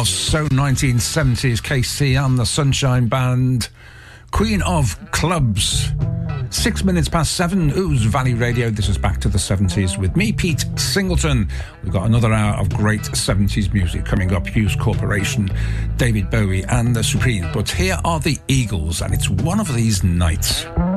of So 1970s, KC and the Sunshine Band, Queen of Clubs. 6 minutes past 7, Ooze Valley Radio. This is Back to the 70s with me, Pete Singleton. We've got another hour of great 70s music coming up. Hughes Corporation, David Bowie and the Supremes. But here are the Eagles, and it's One of These Nights.